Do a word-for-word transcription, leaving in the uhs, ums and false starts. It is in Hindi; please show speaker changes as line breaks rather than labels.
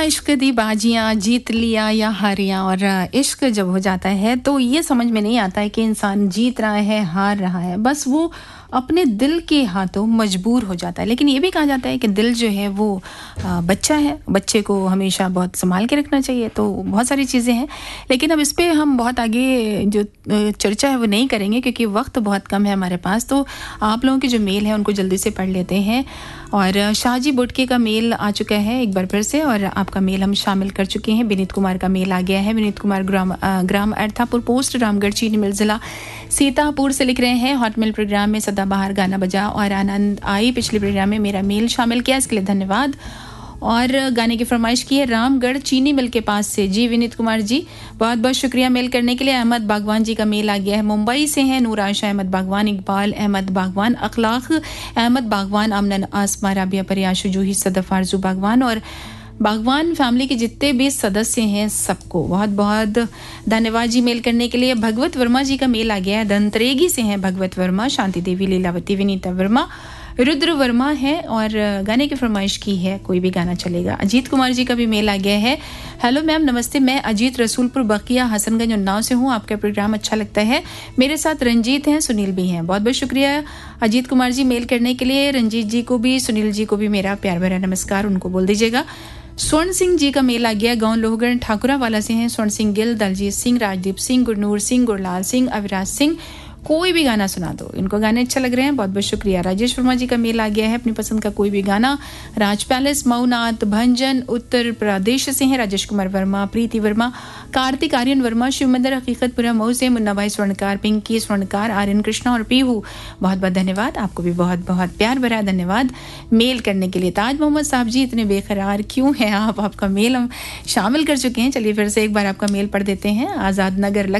इश्क दी बाजियां जीत लिया या हारियां। और इश्क जब हो जाता है तो ये समझ में नहीं आता है कि इंसान जीत रहा है हार रहा है, बस वो अपने दिल के हाथों मजबूर हो जाता है। लेकिन ये भी कहा जाता है कि दिल जो है वो बच्चा है, बच्चे को हमेशा बहुत संभाल के रखना चाहिए। तो बहुत सारी चीज़ें हैं, लेकिन अब इस पर हम बहुत आगे जो चर्चा है वो नहीं करेंगे क्योंकि वक्त बहुत कम है हमारे पास। तो आप लोगों के जो मेल है उनको जल्दी से पढ़ लेते हैं। और शाहजी बुटके का मेल आ चुका है एक बार फिर से, और आपका मेल हम शामिल कर चुके हैं। विनीत कुमार का मेल आ गया है। विनीत कुमार ग्राम ग्राम अर्थापुर पोस्ट रामगढ़ चीनी मिल जिला सीतापुर से लिख रहे हैं, हॉटमेल प्रोग्राम में सदाबहार गाना बजा और आनंद आई। पिछले प्रोग्राम में मेरा मेल शामिल किया, इसके लिए धन्यवाद। और गाने की फरमाइश की है रामगढ़ चीनी मिल के पास से। जी विनीत कुमार जी, बहुत बहुत शुक्रिया मेल करने के लिए। अहमद बागवान जी का मेल आ गया है, मुंबई से है। नूर आयशा अहमद बागवान, इकबाल अहमद बागवान, अखलाक अहमद बागवान, अमनन आसमा, राबिया परियाशु, जूही सदफ, आरजू बागवान और बागवान फैमिली के जितने भी सदस्य हैं सबको बहुत बहुत धन्यवाद जी मेल करने के लिए। भगवत वर्मा जी का मेल आ गया है, धनतरेगी से हैं भगवत वर्मा, शांति देवी, लीलावती, विनीता वर्मा, रुद्र वर्मा है और गाने की फरमाइश की है, कोई भी गाना चलेगा। अजीत कुमार जी का भी मेल आ गया है। हेलो मैम, नमस्ते, मैं अजीत रसूलपुर बकिया हसनगंज उन्नाव से हूँ। आपका प्रोग्राम अच्छा लगता है। मेरे साथ रंजीत हैं, सुनील भी हैं। बहुत बहुत शुक्रिया अजीत कुमार जी मेल करने के लिए। रंजीत जी को भी, सुनील जी को भी मेरा प्यार भरा नमस्कार उनको बोल दीजिएगा। स्वर्ण सिंह जी का मेल आ गया, गांव लोहगढ़ ठाकुरा वाला से हैं। स्वर्ण सिंह गिल, दलजीत सिंह, राजदीप सिंह, गुरनूर सिंह, गुरलाल सिंह, अविराज सिंह, कोई भी गाना सुना दो, इनको गाने अच्छे लग रहे हैं। बहुत बहुत शुक्रिया। राजेश वर्मा जी का मेल आ गया है, अपनी पसंद का कोई भी गाना। राज पैलेस मऊनाथ भंजन उत्तर प्रदेश से हैं राजेश कुमार वर्मा, प्रीति वर्मा, कार्तिक आर्यन वर्मा, शिव मंदिर हकीकतपुरा मऊ से मुन्ना भाई स्वर्णकार, पिंकी स्वर्णकार, आर्यन कृष्णा और पीहू, बहुत बहुत धन्यवाद। आपको भी बहुत बहुत प्यार भरा धन्यवाद मेल करने के लिए। ताज मोहम्मद साहब जी, इतने बेकरार क्यों हैं आप? आपका मेल हम शामिल कर चुके हैं। चलिए फिर से एक बार आपका मेल पढ़ देते हैं। आज़ाद नगर